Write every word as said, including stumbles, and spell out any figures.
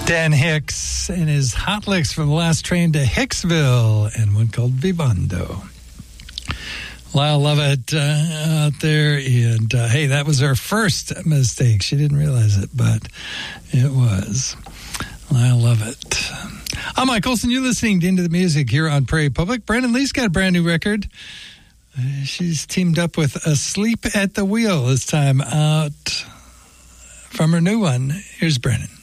Dan Hicks and his hot licks from the last train to Hicksville, and one called Vivando. Lyle Lovett uh, out there, and uh, hey, that was her first mistake. She didn't realize it, but it was. Lyle Lovett. I'm Mike Olson. You're listening to Into the Music here on Prairie Public. Brandon Lee's got a brand new record. Uh, she's teamed up with Asleep at the Wheel this time out from her new one. Here's Brandon.